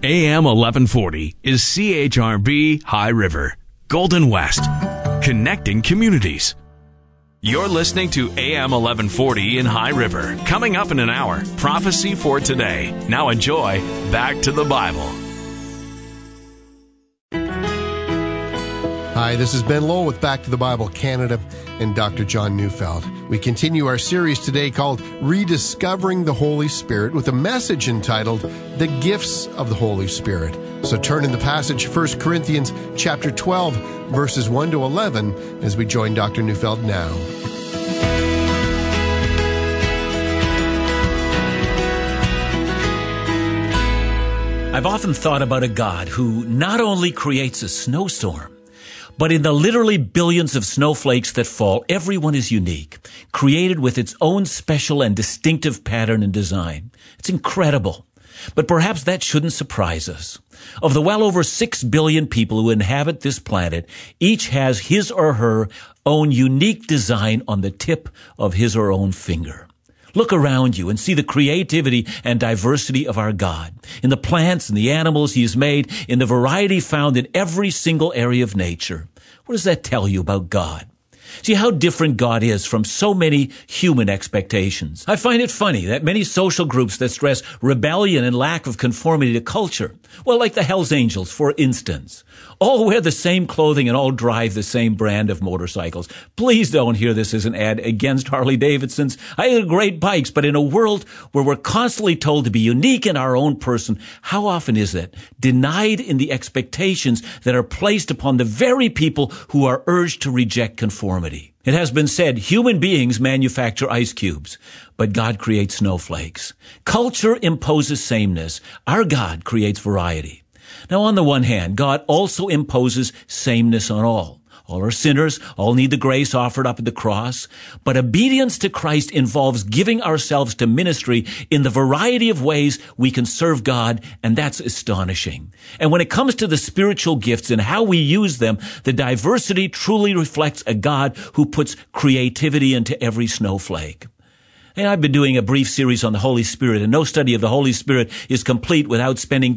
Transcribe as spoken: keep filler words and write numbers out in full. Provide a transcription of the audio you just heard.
A M eleven forty is C H R B High River, Golden West, connecting communities. You're listening to A M eleven forty in High River. Coming up in an hour, Prophecy for Today. Now enjoy Back to the Bible. Hi, this is Ben Lowell with Back to the Bible Canada and Doctor John Neufeld. We continue our series today called Rediscovering the Holy Spirit with a message entitled The Gifts of the Holy Spirit. So turn in the passage First Corinthians chapter twelve, verses one to eleven as we join Doctor Neufeld now. I've often thought about a God who not only creates a snowstorm, but in the literally billions of snowflakes that fall, everyone is unique, created with its own special and distinctive pattern and design. It's incredible. But perhaps that shouldn't surprise us. Of the well over six billion people who inhabit this planet, each has his or her own unique design on the tip of his or her own finger. Look around you and see the creativity and diversity of our God. In the plants and the animals He has made, in the variety found in every single area of nature. What does that tell you about God? See how different God is from so many human expectations. I find it funny that many social groups that stress rebellion and lack of conformity to culture, well, like the Hells Angels, for instance, all wear the same clothing and all drive the same brand of motorcycles. Please don't hear this as an ad against Harley Davidsons. I have great bikes, but in a world where we're constantly told to be unique in our own person, how often is that denied in the expectations that are placed upon the very people who are urged to reject conformity? It has been said human beings manufacture ice cubes, but God creates snowflakes. Culture imposes sameness. Our God creates variety. Now, on the one hand, God also imposes sameness on all. All are sinners, all need the grace offered up at the cross. But obedience to Christ involves giving ourselves to ministry in the variety of ways we can serve God, and that's astonishing. And when it comes to the spiritual gifts and how we use them, the diversity truly reflects a God who puts creativity into every snowflake. And I've been doing a brief series on the Holy Spirit, and no study of the Holy Spirit is complete without spending